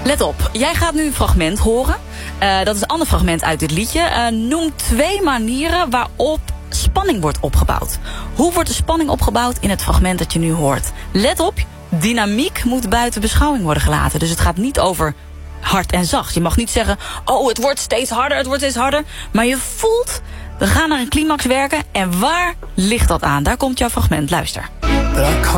Let op, jij gaat nu een fragment horen. Dat is een ander fragment uit dit liedje. Noem 2 manieren waarop spanning wordt opgebouwd. Hoe wordt de spanning opgebouwd in het fragment dat je nu hoort? Let op, dynamiek moet buiten beschouwing worden gelaten. Dus het gaat niet over hard en zacht. Je mag niet zeggen, oh, het wordt steeds harder, het wordt steeds harder. Maar je voelt, we gaan naar een climax werken. En waar ligt dat aan? Daar komt jouw fragment, luister.